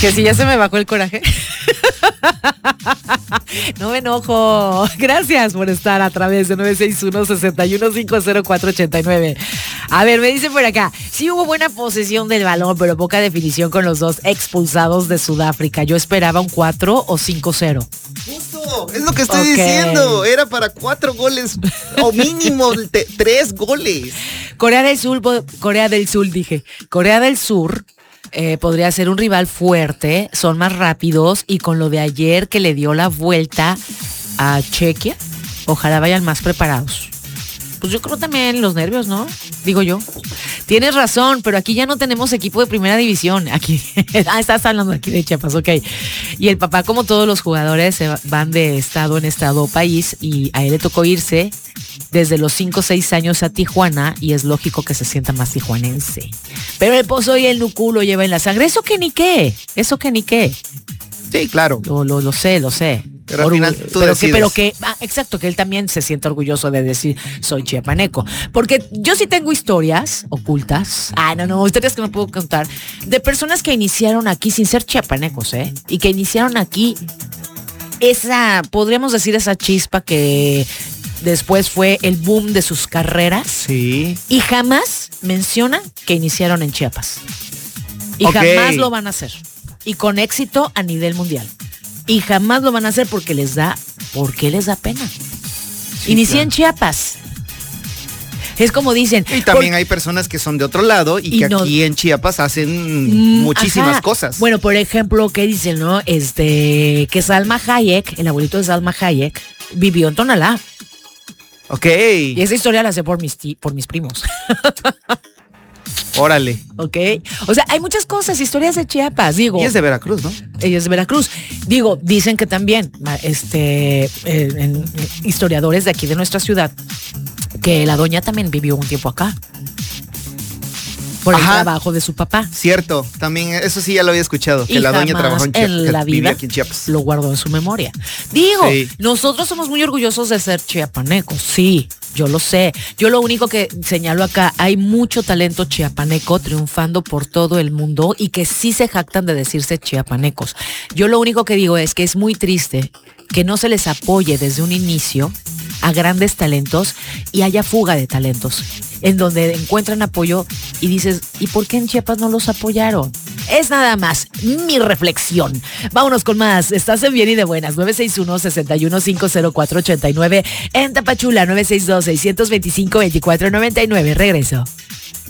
Que si ya se me bajó el coraje. No me enojo. Gracias por estar a través de 961-6150-489. A ver, me dice por acá. Sí hubo buena posesión del balón, pero poca definición con los dos expulsados de Sudáfrica. Yo esperaba un 4 o 5-0. Justo, es lo que estoy diciendo. Era para 4 goles o mínimo 3 goles. Corea del Sur podría ser un rival fuerte, son más rápidos y con lo de ayer que le dio la vuelta a Chequia, ojalá vayan más preparados. Pues yo creo también los nervios, ¿no? Digo yo. Tienes razón, pero aquí ya no tenemos equipo de primera división. Aquí, estás hablando aquí de Chiapas, ok. Y el papá, como todos los jugadores, se van de estado en estado país y a él le tocó irse desde los 5 o 6 años a Tijuana y es lógico que se sienta más tijuanense. Pero el pozo y el nucu lo lleva en la sangre. Eso que ni qué. Sí, claro. Lo sé. Pero al final tú decides. Exacto, que él también se siente orgulloso de decir soy chiapaneco. Porque yo sí tengo historias ocultas. Historias que no puedo contar. De personas que iniciaron aquí sin ser chiapanecos, y que iniciaron aquí podríamos decir esa chispa que después fue el boom de sus carreras. Sí. Y jamás mencionan que iniciaron en Chiapas. Y jamás lo van a hacer. Y con éxito a nivel mundial. Y jamás lo van a hacer porque les da pena. Sí, Inicié en Chiapas. Es como dicen. Y también hay personas que son de otro lado y que aquí en Chiapas hacen muchísimas cosas. Bueno, por ejemplo, ¿qué dicen, no? Que Salma Hayek, el abuelito de Salma Hayek, vivió en Tonalá. Ok. Y esa historia la sé por mis primos. Órale. Ok. O sea, hay muchas cosas, historias de Chiapas, digo. Y es de Veracruz, ¿no? Ella es de Veracruz. Digo, dicen que también, historiadores de aquí de nuestra ciudad, que la doña también vivió un tiempo acá. Por el trabajo de su papá. Cierto, también eso sí ya lo había escuchado, que la doña trabajó en Chiapas. En la vida aquí en Chiapas. Lo guardó en su memoria. Digo, nosotros somos muy orgullosos de ser chiapanecos, sí, yo lo sé. Yo lo único que señalo acá, hay mucho talento chiapaneco triunfando por todo el mundo y que sí se jactan de decirse chiapanecos. Yo lo único que digo es que es muy triste que no se les apoye desde un inicio a grandes talentos y haya fuga de talentos, en donde encuentran apoyo y dices, ¿y por qué en Chiapas no los apoyaron? Es nada más mi reflexión. Vámonos con más. Estás en Bien y de Buenas. 961-6150-489. En Tapachula, 962-625-2499. Regreso.